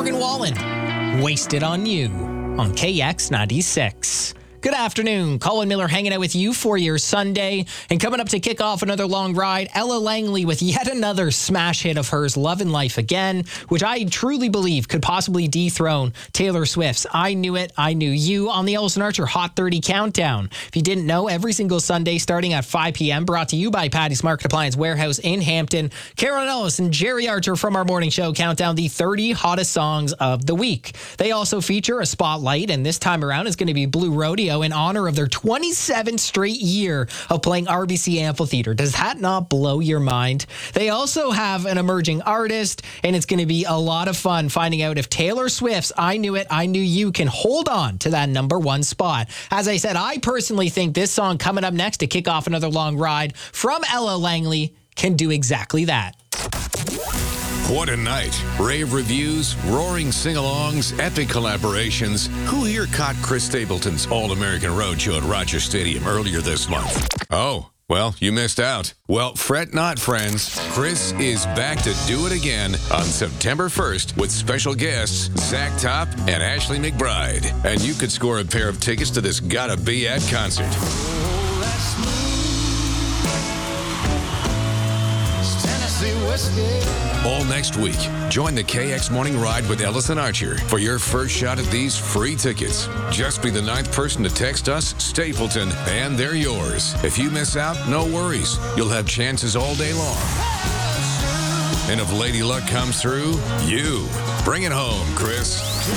Morgan Wallen. Wasted on You on KX96. Good afternoon. Colin Miller hanging out with you for your Sunday. And coming up to kick off another long ride, Ella Langley with yet another smash hit of hers, Love and Life Again, which I truly believe could possibly dethrone Taylor Swift's I Knew It, I Knew You on the Ellison Archer Hot 30 Countdown. If you didn't know, every single Sunday starting at 5 p.m., brought to you by Patty's Market Appliance Warehouse in Hampton, Karen Ellis and Jerry Archer from our morning show count down the 30 hottest songs of the week. They also feature a spotlight, and this time around is going to be Blue Rodeo in honor of their 27th straight year of playing RBC Amphitheater. Does that not blow your mind? They also have an emerging artist, and it's going to be a lot of fun finding out if Taylor Swift's I Knew It, I Knew You can hold on to that number one spot. As I said, I personally think this song coming up next to kick off another long ride from Ella Langley can do exactly that. What a night. Rave reviews, roaring sing-alongs, epic collaborations. Who here caught Chris Stapleton's All-American Roadshow at Rogers Stadium earlier this month? Oh, well, you missed out. Well, fret not, friends. Chris is back to do it again on September 1st with special guests Zach Top and Ashley McBride. And you could score a pair of tickets to this Gotta Be At concert. All next week, join the KX Morning Ride with Ellison Archer for your first shot at these free tickets. Just be the 9th person to text us, Stapleton, and they're yours. If you miss out, no worries. You'll have chances all day long. And if Lady Luck comes through, you. Bring it home, Chris.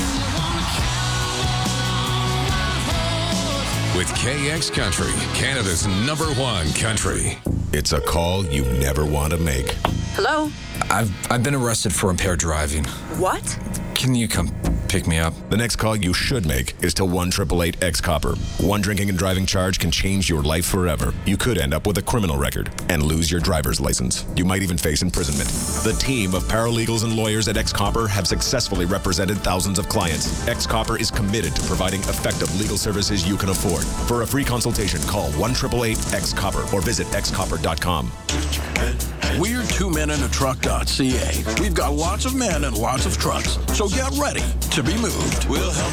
With KX Country, Canada's #1 country. It's a call you never want to make. Hello? I've been arrested for impaired driving. What? Can you come pick me up? The next call you should make is to 1-888-X-Copper. One drinking and driving charge can change your life forever. You could end up with a criminal record and lose your driver's license. You might even face imprisonment. The team of paralegals and lawyers at X-Copper have successfully represented thousands of clients. X-Copper is committed to providing effective legal services you can afford. For a free consultation, call 1-888-X-Copper or visit xcopper.com. We're twomenintruck.ca. We've got lots of men and lots of trucks, so get ready to be moved. We'll help